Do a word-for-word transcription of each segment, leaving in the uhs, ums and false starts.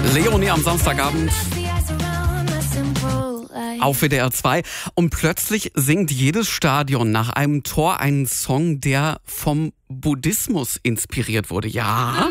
Leonie am Samstagabend auf W D R zwei. Und plötzlich singt jedes Stadion nach einem Tor einen Song, der vom Buddhismus inspiriert wurde. Ja.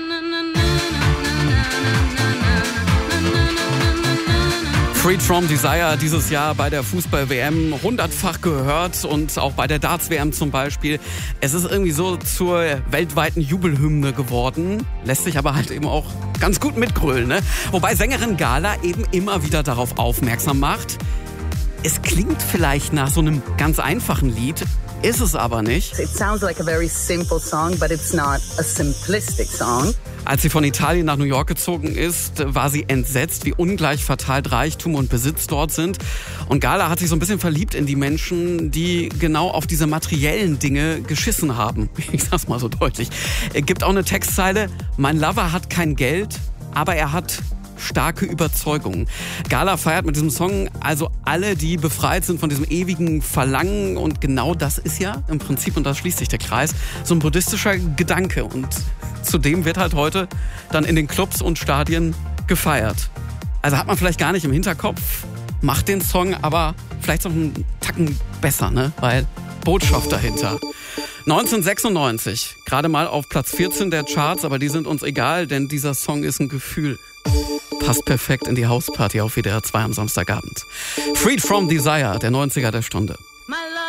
Freed from Desire dieses Jahr bei der Fußball-W M hundertfach gehört und auch bei der Darts-W M zum Beispiel. Es ist irgendwie so zur weltweiten Jubelhymne geworden, lässt sich aber halt eben auch ganz gut mitgrölen, ne? Wobei Sängerin Gala eben immer wieder darauf aufmerksam macht, es klingt vielleicht nach so einem ganz einfachen Lied, ist es aber nicht. It sounds like a very simple song, but it's not a simplistic song. Als sie von Italien nach New York gezogen ist, war sie entsetzt, wie ungleich verteilt Reichtum und Besitz dort sind. Und Gala hat sich so ein bisschen verliebt in die Menschen, die genau auf diese materiellen Dinge geschissen haben. Ich sag's mal so deutlich. Es gibt auch eine Textzeile: Mein Lover hat kein Geld, aber er hat starke Überzeugungen. Gala feiert mit diesem Song also alle, die befreit sind von diesem ewigen Verlangen. Und genau das ist ja im Prinzip, und da schließt sich der Kreis, so ein buddhistischer Gedanke. Und zudem wird halt heute dann in den Clubs und Stadien gefeiert. Also hat man vielleicht gar nicht im Hinterkopf, macht den Song aber vielleicht noch einen Tacken besser, ne? Weil Botschaft dahinter. neunzehnhundertsechsundneunzig, gerade mal auf Platz vierzehn der Charts, aber die sind uns egal, denn dieser Song ist ein Gefühl. Passt perfekt in die Hausparty auf W D R zwei am Samstagabend. Freed from Desire, der neunziger der Stunde.